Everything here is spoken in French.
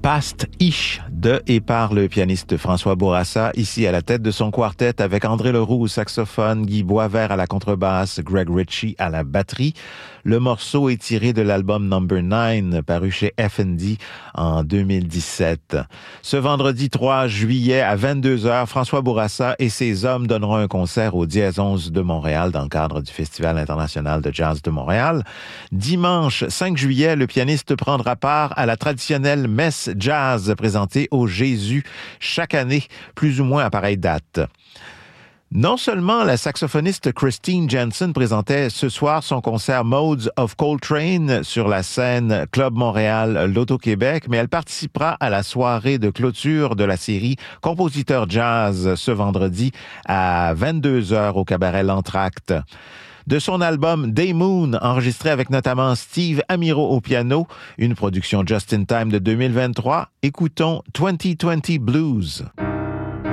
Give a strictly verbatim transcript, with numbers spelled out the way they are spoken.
Past-ish de et par le pianiste François Bourassa, ici à la tête de son quartet avec André Leroux au saxophone, Guy Boisvert à la contrebasse, Greg Ritchie à la batterie. Le morceau est tiré de l'album Number nine, paru chez F and D en deux mille dix-sept. Ce vendredi trois juillet à vingt-deux heures, François Bourassa et ses hommes donneront un concert au Dièse onze de Montréal dans le cadre du Festival international de jazz de Montréal. Dimanche cinq juillet, le pianiste prendra part à la traditionnelle messe jazz présentée au Jésus chaque année, plus ou moins à pareille date. Non seulement la saxophoniste Christine Jensen présentait ce soir son concert Modes of Coltrane sur la scène Club Montréal Loto-Québec, mais elle participera à la soirée de clôture de la série Compositeur Jazz ce vendredi à vingt-deux heures au cabaret L'Entracte. De son album Day Moon, enregistré avec notamment Steve Amiro au piano, une production Just in Time de deux mille vingt-trois, écoutons vingt vingt Blues.